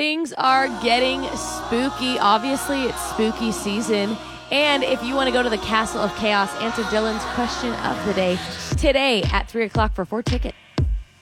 Things are getting spooky. Obviously, it's spooky season. And if you want to go to the Castle of Chaos, answer Dylan's question of the day today at 3 o'clock for 4 tickets.